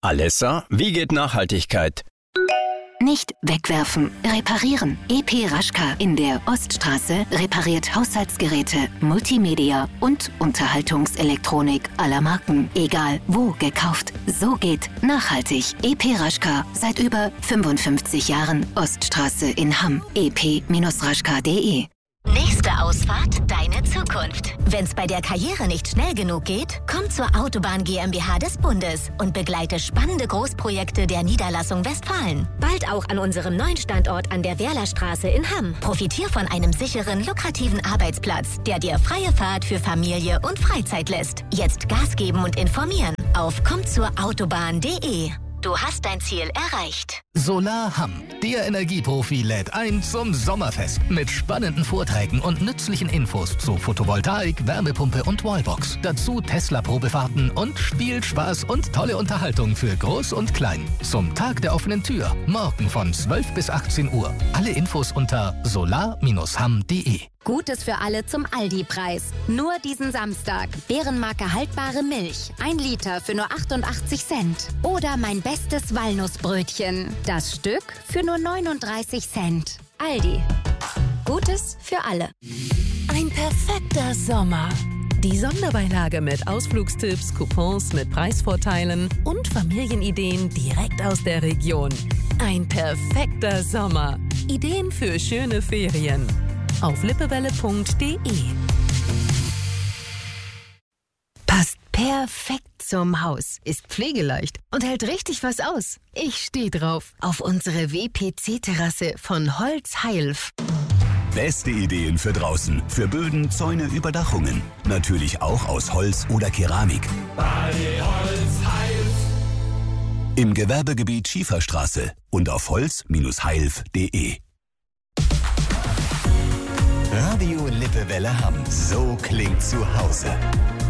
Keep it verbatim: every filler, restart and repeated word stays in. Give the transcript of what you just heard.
Alessa, wie geht Nachhaltigkeit? Nicht wegwerfen, reparieren. E P Raschka in der Oststraße repariert Haushaltsgeräte, Multimedia und Unterhaltungselektronik aller Marken. Egal wo gekauft. So geht nachhaltig. E P Raschka seit über fünfundfünfzig Jahren Oststraße in Hamm. e p raschka punkt de. Nächste Ausfahrt, deine Zukunft. Wenn's bei der Karriere nicht schnell genug geht, komm zur Autobahn GmbH des Bundes und begleite spannende Großprojekte der Niederlassung Westfalen. Bald auch an unserem neuen Standort an der Werlerstraße in Hamm. Profitier von einem sicheren, lukrativen Arbeitsplatz, der dir freie Fahrt für Familie und Freizeit lässt. Jetzt Gas geben und informieren auf kommtzourautobahn punkt de. Du hast dein Ziel erreicht. Solar Hamm, der Energieprofi, lädt ein zum Sommerfest mit spannenden Vorträgen und nützlichen Infos zu Photovoltaik, Wärmepumpe und Wallbox. Dazu Tesla-Probefahrten und Spielspaß und tolle Unterhaltung für Groß und Klein. Zum Tag der offenen Tür, morgen von zwölf bis achtzehn Uhr. Alle Infos unter solar hamm punkt de. Gutes für alle zum Aldi-Preis. Nur diesen Samstag. Bärenmarke haltbare Milch. Ein Liter für nur achtundachtzig Cent. Oder mein bestes Walnussbrötchen. Das Stück für nur neununddreißig Cent. Aldi. Gutes für alle. Ein perfekter Sommer. Die Sonderbeilage mit Ausflugstipps, Coupons mit Preisvorteilen und Familienideen direkt aus der Region. Ein perfekter Sommer. Ideen für schöne Ferien. Auf lippewelle punkt de. Passt perfekt zum Haus, ist pflegeleicht und hält richtig was aus. Ich stehe drauf auf unsere W P C-Terrasse von Holz Heilf. Beste Ideen für draußen, für Böden, Zäune, Überdachungen. Natürlich auch aus Holz oder Keramik. Bei Holz Heilf. Im Gewerbegebiet Schieferstraße und auf holz heilf punkt de. Radio Lippewelle Hamm. So klingt zu Hause.